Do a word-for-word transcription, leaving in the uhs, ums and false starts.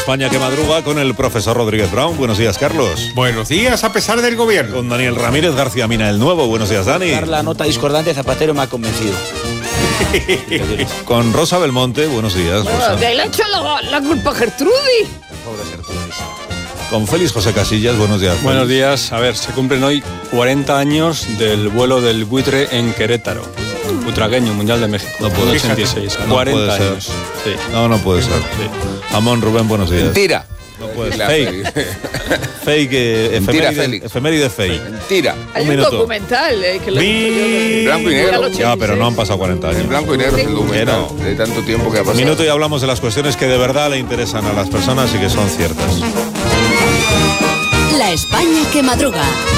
España que madruga con el profesor Rodríguez Brown. Buenos días, Carlos. Buenos días, a pesar del gobierno. Con Daniel Ramírez García Mina, el nuevo. Buenos días, Dani. La nota discordante de Zapatero me ha convencido. Con Rosa Belmonte. Buenos días, Bueno, Rosa. de ahí le ha hecho la, la culpa a Gertrudis. Pobre Gertrudis. Con Félix José Casillas. Buenos días, Félix. Buenos días. A ver, se cumplen hoy cuarenta años del vuelo del buitre en Querétaro. Butragueño, Mundial de México. No puede ochenta y seis. No cuarenta puede ser. años. Sí. No, no puede ser. Sí. Amón Rubén, buenos días. Mentira. No puede ser. La Fake. Félix. Fake. Eh, Mentira, efeméride, Félix. efeméride fake. Mentira. Hay Un un, minuto. documental eh, que lo he visto yo de- En blanco y negro. del ochenta y Ya, pero seis. no han pasado cuarenta años. En blanco y negro es el documental Era. de tanto tiempo que ha Un pasado. minuto y hablamos de las cuestiones que de verdad le interesan a las personas y que son ciertas. La España que madruga.